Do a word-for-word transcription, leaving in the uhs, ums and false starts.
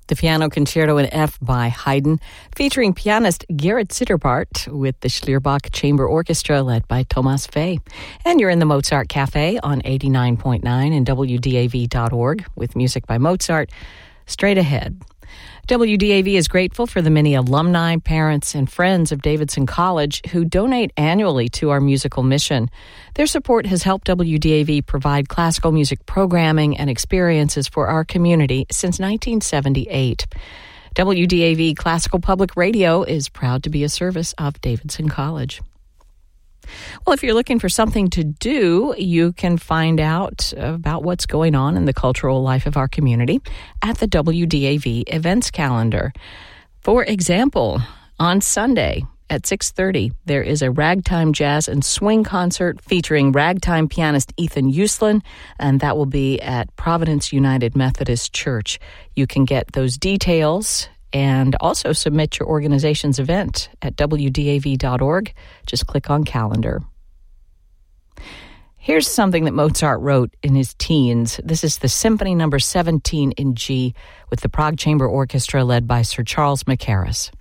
The Piano Concerto in F by Haydn, featuring pianist Gerrit Cederbart with the Schlierbach Chamber Orchestra led by Thomas Fay. And you're in the Mozart Cafe on eighty-nine point nine and W D A V dot org with music by Mozart. Straight ahead. W D A V is grateful for the many alumni, parents, and friends of Davidson College who donate annually to our musical mission. Their support has helped W D A V provide classical music programming and experiences for our community since nineteen seventy-eight. W D A V Classical Public Radio is proud to be a service of Davidson College. Well, if you're looking for something to do, you can find out about what's going on in the cultural life of our community at the W D A V events calendar. For example, on Sunday at six thirty, there is a ragtime jazz and swing concert featuring ragtime pianist Ethan Uslan, and that will be at Providence United Methodist Church. You can get those details and also submit your organization's event at W D A V dot org. Just click on calendar. Here's something that Mozart wrote in his teens. This is the Symphony Number seventeen in G with the Prague Chamber Orchestra led by Sir Charles Mackerras.